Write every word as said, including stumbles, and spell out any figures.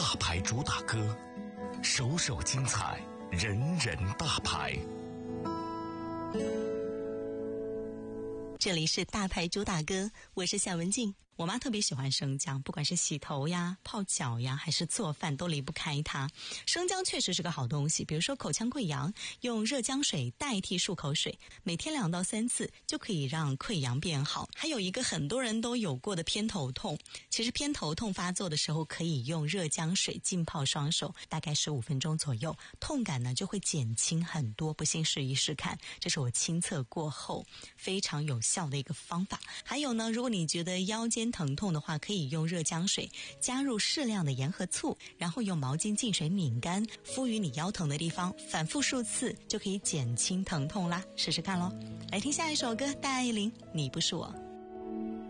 大牌主打歌，首首精彩，人人大牌。 这里是大牌主打歌，我是夏文静。我妈特别喜欢生姜，不管是洗头呀、泡脚呀，还是做饭都离不开它。生姜确实是个好东西，比如说口腔溃疡，用热姜水代替漱口水，每天两到三次就可以让溃疡变好。还有一个很多人都有过的偏头痛，其实偏头痛发作的时候可以用热姜水浸泡双手，大概十五分钟左右，痛感呢就会减轻很多。不信试一试看，这是我亲测过后非常有效的一个方法。还有呢，如果你觉得腰间疼痛的话，可以用热姜水加入适量的盐和醋，然后用毛巾浸水拧干，敷于你腰疼的地方，反复数次就可以减轻疼痛啦。试试看咯。来听下一首歌，戴爱玲，你不是我。